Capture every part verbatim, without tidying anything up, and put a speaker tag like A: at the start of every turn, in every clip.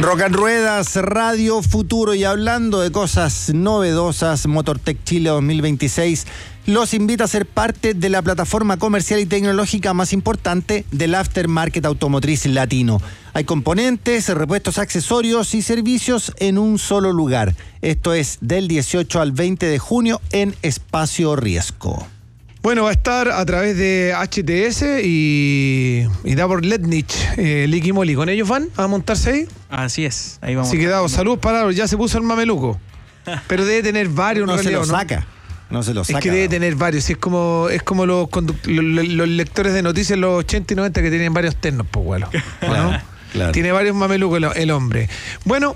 A: Rock and Ruedas, Radio Futuro, y hablando de cosas novedosas, Motortech Chile dos mil veintiséis los invita a ser parte de la plataforma comercial y tecnológica más importante del aftermarket automotriz latino. Hay componentes, repuestos, accesorios y servicios en un solo lugar. Esto es del dieciocho al veinte de junio en Espacio Riesgo.
B: Bueno, va a estar a través de H T S y, y Davor Letnich, eh, Liqui Moly. ¿Con ellos van a montarse ahí?
C: Así es, ahí vamos.
B: Así que Davor, saludos para ya se puso el mameluco. Pero debe tener varios.
A: No,
B: no
A: se lo
B: ¿no?
A: saca. No se lo saca.
B: Es que debe tener varios. Es como, es como los, conduct- los, los lectores de noticias en los ochenta y noventa que tienen varios ternos, pues, bueno,
A: Claro,
B: ¿no?
A: claro.
B: Tiene varios mamelucos el, el hombre. Bueno,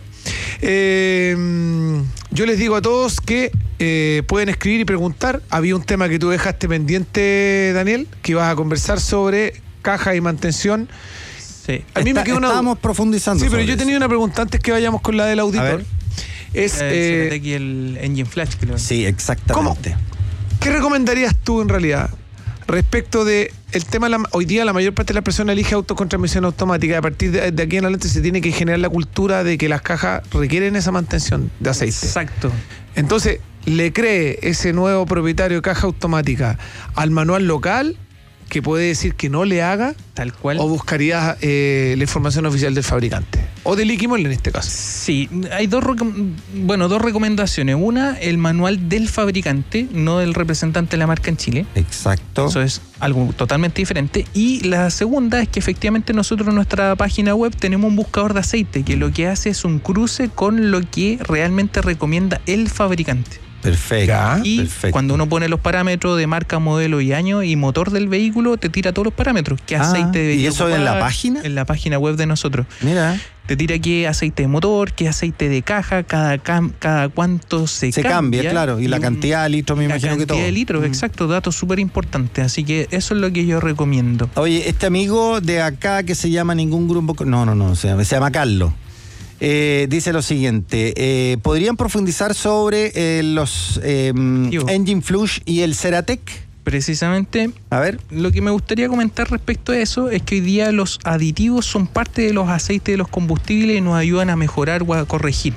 B: eh, yo les digo a todos que eh, pueden escribir y preguntar. Había un tema que tú dejaste pendiente, Daniel, que ibas a conversar sobre caja y mantención.
C: Sí.
B: A mí
A: Está-
B: me quedó una...
A: Estábamos profundizando.
B: Sí, pero
A: sobre
B: yo tenía
A: eso.
B: una pregunta antes que vayamos con la del auditor.
A: ver.
B: Es,
C: El
B: eh,
C: C T X y el Engine Flash, creo.
A: Sí, exactamente.
B: ¿qué recomendarías tú en realidad respecto de el tema? La, hoy día la mayor parte de las personas elige autos con transmisión automática. A partir de, de aquí en adelante se tiene que generar la cultura de que las cajas requieren esa mantención de aceite.
C: Exacto.
B: Entonces, ¿le cree ese nuevo propietario de caja automática al manual local que puede decir que no le haga?
C: Tal cual.
B: ¿O buscarías eh, la información oficial del fabricante? O del Liqui Moly en este caso.
C: Sí, hay dos, recom- bueno, dos recomendaciones. Una, el manual del fabricante, no del representante de la marca en Chile.
A: Exacto.
C: Eso es algo totalmente diferente. Y la segunda es que efectivamente nosotros en nuestra página web tenemos un buscador de aceite que lo que hace es un cruce con lo que realmente recomienda el fabricante.
A: Perfecto.
B: Ya.
C: Y
A: perfecto.
C: cuando uno pone los parámetros de marca, modelo y año y motor del vehículo, te tira todos los parámetros. ¿Qué
A: Ah,
C: aceite debería
A: ¿y eso en la
C: ocupar?
A: página?
C: En la página web de nosotros.
A: Mira,
C: Te tira qué aceite de motor, qué aceite de caja, cada, cam- cada cuánto se,
A: se cambia, claro. Y la
C: un-
A: cantidad de litros, me
C: la
A: imagino que todo.
C: cantidad de litros,
A: Mm.
C: exacto, datos súper importantes. Así que eso es lo que yo recomiendo.
A: Oye, este amigo de acá que se llama ningún grupo... No, no, no, se llama, se llama Carlos. Eh, dice lo siguiente, eh, ¿podrían profundizar sobre eh, los eh,
C: Yo.
A: Engine Flush y el Ceratec?
C: Precisamente,
A: A ver.
C: lo que me gustaría comentar respecto a eso es que hoy día los aditivos son parte de los aceites de los combustibles y nos ayudan a mejorar o a corregir.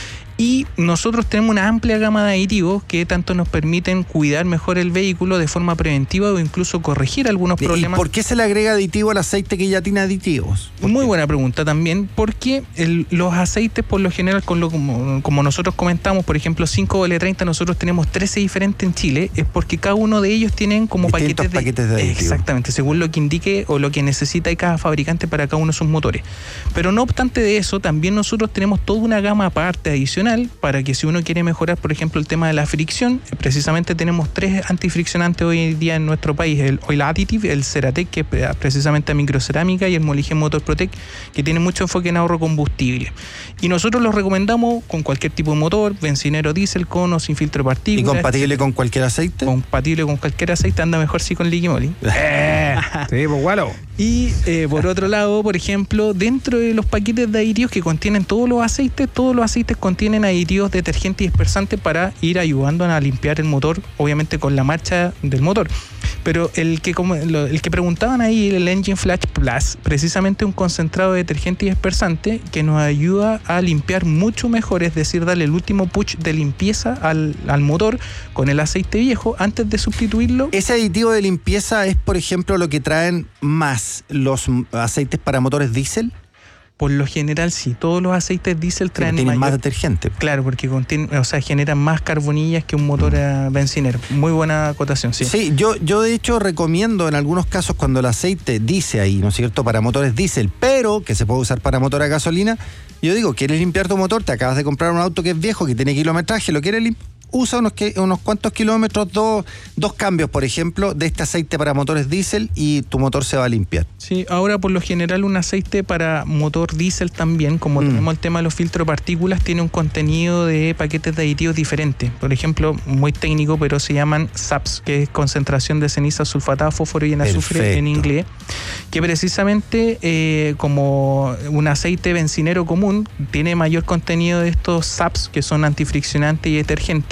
C: Y nosotros tenemos una amplia gama de aditivos que tanto nos permiten cuidar mejor el vehículo de forma preventiva o incluso corregir algunos
A: ¿Y
C: problemas.
A: por qué se le agrega aditivo al aceite que ya tiene aditivos? ¿Por
C: Muy
A: qué?
C: buena pregunta también, porque el- los aceites por lo general, con lo, como, como nosotros comentamos, por ejemplo cinco doble treinta, nosotros tenemos trece diferentes en Chile, es porque cada uno de ellos tienen como
A: Distintos
C: paquetes de,
A: paquetes de aditivo.
C: Exactamente, según lo que indique o lo que necesita cada fabricante para cada uno de sus motores. Pero no obstante de eso, también nosotros tenemos toda una gama aparte adicional para que si uno quiere mejorar, por ejemplo, el tema de la fricción, precisamente tenemos tres antifriccionantes hoy en día en nuestro país: el Oil Additive, el Ceratec, que es precisamente microcerámica, y el Molygen Motor Protect, que tiene mucho enfoque en ahorro combustible. Y nosotros los recomendamos con cualquier tipo de motor, bencinero, diésel, con o sin filtro de
A: ¿Y
C: partículas.
A: compatible con cualquier aceite?
C: Compatible con cualquier aceite, anda mejor sí con Liqui Moly.
B: Eh, sí, pues bueno.
C: Y eh, por otro lado, por ejemplo, dentro de los paquetes de aditivos que contienen todos los aceites, todos los aceites contienen aditivos detergentes y dispersantes para ir ayudando a limpiar el motor, obviamente con la marcha del motor. Pero el que como lo, el que preguntaban ahí, el Engine Flash Plus, precisamente un concentrado de detergente y dispersante que nos ayuda a limpiar mucho mejor, es decir, darle el último push de limpieza al, al motor con el aceite viejo antes de sustituirlo.
A: ¿Ese aditivo de limpieza es, por ejemplo, lo que traen más los m- aceites para motores diésel?
C: Por lo general, sí, todos los aceites diésel traen
A: Tienen más
C: mayor-
A: detergente.
C: Claro, porque contienen, o sea, generan más carbonillas que un motor eh, bencinero. Muy buena acotación, sí.
A: Sí, yo, yo de hecho recomiendo en algunos casos cuando el aceite dice ahí, ¿no es cierto?, para motores diésel, pero que se puede usar para motor a gasolina. Yo digo, ¿quieres limpiar tu motor? Te acabas de comprar un auto que es viejo, que tiene kilometraje, ¿lo quieres limpiar? Usa unos, que, unos cuantos kilómetros, dos, dos cambios, por ejemplo, de este aceite para motores diésel y tu motor se va a limpiar.
C: Sí, ahora por lo general un aceite para motor diésel también, como
A: Mm.
C: tenemos el tema de los filtros de partículas, tiene un contenido de paquetes de aditivos diferentes. Por ejemplo, muy técnico, pero se llaman S A Ps, que es concentración de ceniza, sulfatado, fósforo y en azufre
A: Perfecto.
C: en inglés, que precisamente eh, como un aceite bencinero común, tiene mayor contenido de estos S A Ps, que son antifriccionantes y detergentes,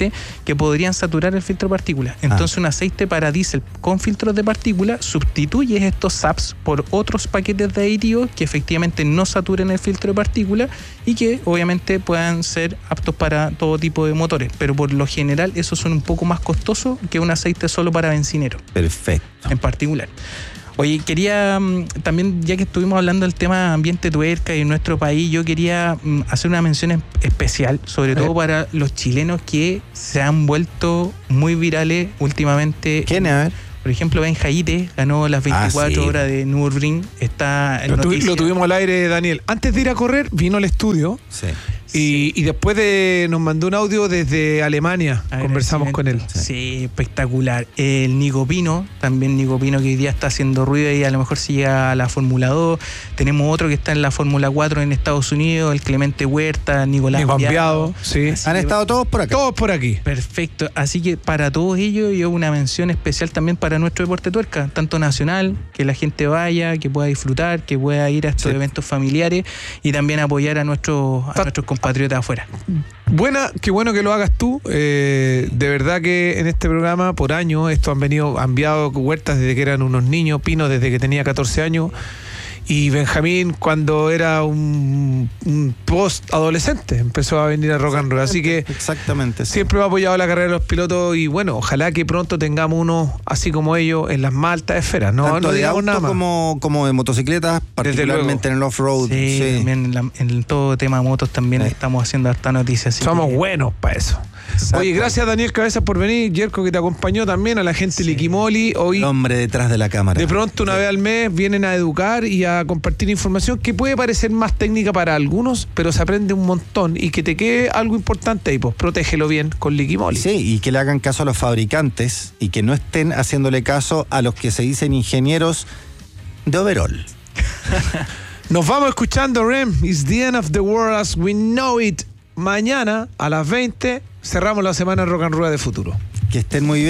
C: componentes que podrían saturar el filtro de partículas. Entonces ah. un aceite para diésel con filtros de partículas sustituye estos S A Ps por otros paquetes de aditivos que efectivamente no saturen el filtro de partículas y que obviamente puedan ser aptos para todo tipo de motores, pero por lo general esos son un poco más costosos que un aceite solo para bencinero.
A: Perfecto.
C: En particular. Oye, quería también, ya que estuvimos hablando del tema ambiente tuerca y en nuestro país, yo quería hacer una mención especial, sobre todo para los chilenos que se han vuelto muy virales últimamente.
A: ¿Quién? A ver.
C: Por ejemplo, Ben Haite ganó las veinticuatro
A: ah, sí.
C: horas de Nürburgring. Está en
B: lo, tu, lo tuvimos al aire, Daniel. Antes de ir a correr, vino al estudio.
A: Sí.
B: Y, y después de nos mandó un audio desde Alemania, conversamos con él.
C: Sí. sí, espectacular. El Nico Pino, también Nico Pino, que hoy día está haciendo ruido y a lo mejor si llega a la Fórmula dos. Tenemos otro que está en la Fórmula cuatro en Estados Unidos, el Clemente Huerta, Nicolás
B: Ampliado. Sí.
A: Han estado todos por acá.
B: Todos por aquí.
C: Perfecto. Así que para todos ellos, yo una mención especial también para nuestro deporte tuerca, tanto nacional, que la gente vaya, que pueda disfrutar, que pueda ir a estos sí. eventos familiares y también apoyar a nuestros, a nuestros compañeros patriota afuera.
B: Buena, qué bueno que lo hagas tú. Eh, de verdad que en este programa por años esto han venido, han enviado Huertas desde que eran unos niños, Pino desde que tenía catorce años y Benjamín cuando era un, un post adolescente empezó a venir a Rock and Roll, así que
A: exactamente sí.
B: siempre me ha apoyado la carrera de los pilotos y bueno, ojalá que pronto tengamos uno así como ellos en las más altas esferas, no,
A: tanto
B: no
A: de
B: digamos
A: auto
B: nada más.
A: Como, como de motocicletas, particularmente en el off-road.
C: Sí,
A: sí.
C: también en, la, en todo tema motos también sí. estamos haciendo harta noticias.
B: Somos que... buenos para eso. Exacto. Oye, gracias Daniel Cabezas por venir, Yerko que te acompañó también, a la gente sí. Liquimoli. Hoy,
A: el hombre detrás de la cámara.
B: De pronto una sí. vez al mes vienen a educar y a compartir información que puede parecer más técnica para algunos, pero se aprende un montón y que te quede algo importante y pues protégelo bien con Liquimoli.
A: Sí, y que le hagan caso a los fabricantes y que no estén haciéndole caso a los que se dicen ingenieros de overall.
B: Nos vamos escuchando Rem, It's the End of the World as We Know It. Mañana a las veinte cerramos la semana Rock and Roll de Futuro.
A: Que estén muy bien.